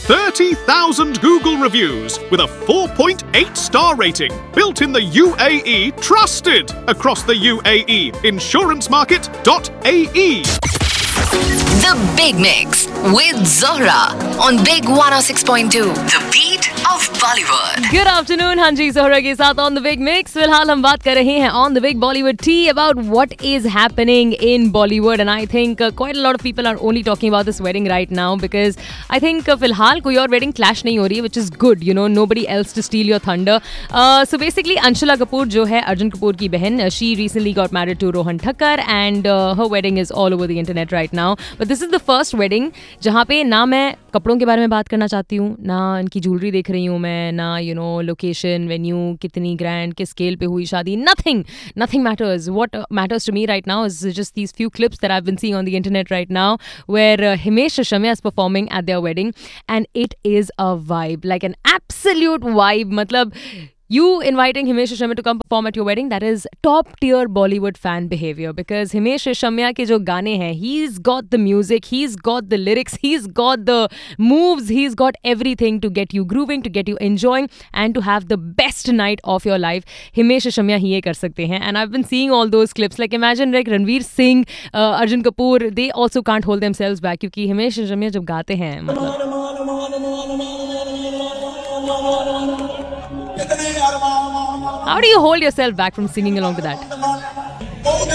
30,000 Google reviews with a 4.8 star rating. Built in the UAE, trusted across the UAE. Insurancemarket.ae. The Big Mix with Zohra on Big 106.2. The beat of Bollywood. Good afternoon, हाँ जी जोहरा के साथ on the Big Mix. फिलहाल हम बात कर रहे हैं on the Big Bollywood tea about what is happening in Bollywood, and I think quite a lot of people are only talking about this wedding right now because I think फिलहाल कोई और wedding clash नहीं हो रही है, which is good, you know, nobody else to steal your thunder. So basically, Anshula Kapoor जो है अर्जुन कपूर की बहन, she recently got married to Rohan Thakkar and her wedding is all over the internet right now. But this is the first wedding जहाँ पे ना मैं कपड़ों के बारे में बात करना चाहती हूँ, ना इनकी ज्वेलरी देख रही हूँ मैं, ना यू नो लोकेशन वेन्यू कितनी ग्रैंड किस स्केल पे हुई शादी, nothing matters. What matters to me right now is just these few clips that I've been seeing on the internet right now where Himesh Reshammiya is performing at their wedding and it is a vibe, like an absolute vibe. मतलब you inviting Himesh Reshammiya to come perform at your wedding, that is top tier Bollywood fan behavior because Himesh Reshammiya के जो गाने हैं, he's got the music, he's got the lyrics, he's got the moves, he's got everything to get you grooving, to get you enjoying and to have the best night of your life. Himesh Reshammiya ही ये कर सकते हैं and I've been seeing all those clips. Like imagine like Ranveer Singh, Arjun Kapoor, they also can't hold themselves back क्योंकि Himesh Reshammiya जब गाते हैं How do you hold yourself back from singing along to that?